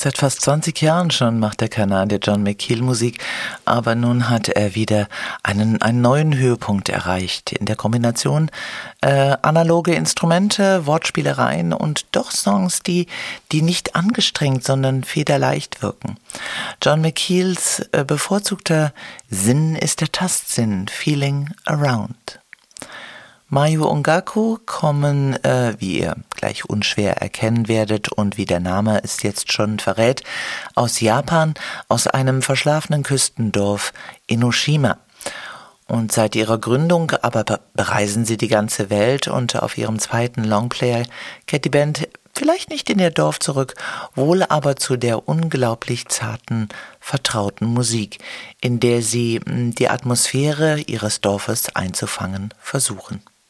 Seit fast 20 Jahren schon macht der Kanadier John McKeel Musik, aber nun hat er wieder einen neuen Höhepunkt erreicht. In der Kombination analoge Instrumente, Wortspielereien und doch Songs, die nicht angestrengt, sondern federleicht wirken. John McKeels bevorzugter Sinn ist der Tastsinn, Feeling Around. Mayu Ongaku kommen, wie ihr gleich unschwer erkennen werdet und wie der Name es jetzt schon verrät, aus Japan, aus einem verschlafenen Küstendorf Enoshima. Und seit ihrer Gründung aber bereisen sie die ganze Welt und auf ihrem zweiten Longplayer kehrt die Band vielleicht nicht in ihr Dorf zurück, wohl aber zu der unglaublich zarten, vertrauten Musik, in der sie die Atmosphäre ihres Dorfes einzufangen versuchen.